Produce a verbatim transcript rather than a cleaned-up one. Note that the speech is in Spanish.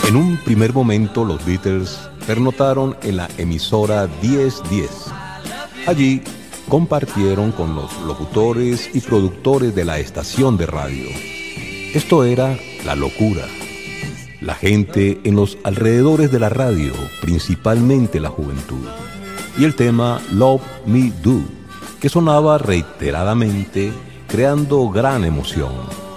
En un primer momento los Beatles pernotaron en la emisora diez diez. Allí compartieron con los locutores y productores de la estación de radio. Esto era la locura. La gente en los alrededores de la radio, principalmente la juventud. Y el tema Love Me Do, que sonaba reiteradamente, creando gran emoción.